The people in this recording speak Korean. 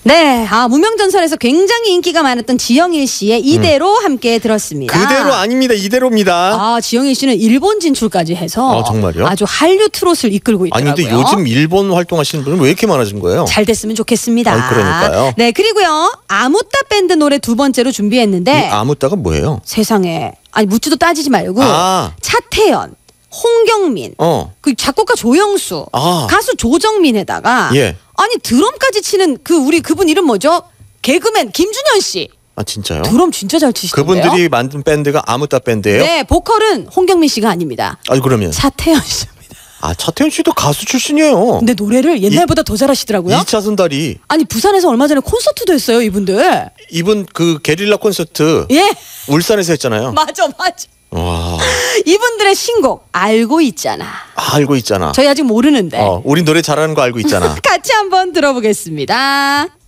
네, 무명전설에서 굉장히 인기가 많았던 지영일 씨의 이대로 함께 들었습니다. 그대로 아닙니다. 이대로입니다. 지영일 씨는 일본 진출까지 해서 정말요? 아주 한류 트롯을 이끌고 있더라고요. 아니 근데 요즘 일본 활동하시는 분은 왜 이렇게 많아진 거예요? 잘 됐으면 좋겠습니다. 그러니까요. 네, 그리고요. 아무따 밴드 노래 두 번째로 준비했는데 아무따가 뭐예요? 세상에 묻지도 따지지 말고 차태현, 홍경민, 그 작곡가 조영수, 가수 조정민에다가 아니 드럼까지 치는 그분 이름 뭐죠? 개그맨 김준현 씨. 진짜요? 드럼 진짜 잘 치시던데요? 그분들이 만든 밴드가 아무따 밴드예요? 네, 보컬은 홍경민 씨가 아닙니다. 그러면 차태현 씨입니다. 차태현 씨도 가수 출신이에요. 근데 노래를 옛날보다 더 잘하시더라고요. 2차선 다리. 아니 부산에서 얼마 전에 콘서트도 했어요, 이분들. 이분 그 게릴라 콘서트 울산에서 했잖아요. 맞아. 와. 이분들의 신곡 알고 있잖아. 알고 있잖아. 저희 아직 모르는데. 우리 노래 잘하는 거 알고 있잖아. 같이 한번 들어보겠습니다.